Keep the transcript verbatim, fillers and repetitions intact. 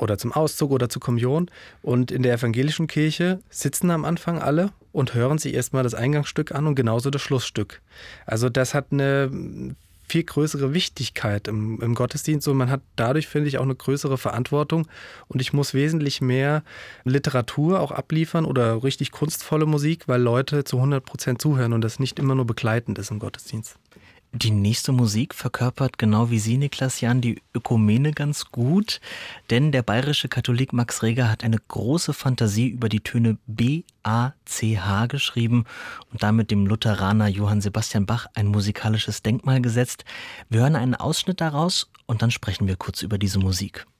oder zum Auszug oder zur Kommunion. Und in der evangelischen Kirche sitzen am Anfang alle und hören sich erstmal das Eingangsstück an und genauso das Schlussstück. Also das hat eine viel größere Wichtigkeit im, im Gottesdienst und man hat dadurch, finde ich, auch eine größere Verantwortung und ich muss wesentlich mehr Literatur auch abliefern oder richtig kunstvolle Musik, weil Leute zu hundert Prozent zuhören und das nicht immer nur begleitend ist im Gottesdienst. Die nächste Musik verkörpert genau wie Sie, Niklas Jahn, die Ökumene ganz gut, denn der bayerische Katholik Max Reger hat eine große Fantasie über die Töne B, A, C, H geschrieben und damit dem Lutheraner Johann Sebastian Bach ein musikalisches Denkmal gesetzt. Wir hören einen Ausschnitt daraus und dann sprechen wir kurz über diese Musik.